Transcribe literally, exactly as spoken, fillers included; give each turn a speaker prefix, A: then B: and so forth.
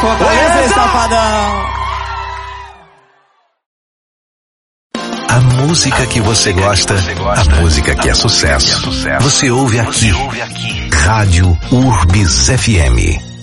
A: Fortaleza, safadão!
B: A música que você gosta, a música que é sucesso. Você ouve aqui. Rádio Urbis F M.